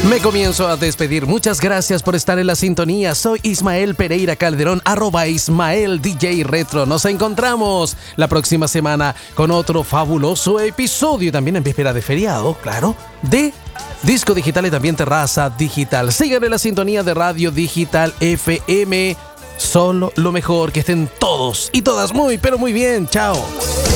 Me comienzo a despedir. Muchas gracias por estar en la sintonía. Soy Ismael Pereira Calderón, @Ismael DJ Retro. Nos encontramos la próxima semana con otro fabuloso episodio. También en víspera de feriado, claro, de Disco Digital y también Terraza Digital. Sigan en la sintonía de Radio Digital FM. Solo lo mejor. Que estén todos y todas muy, pero muy bien. Chao.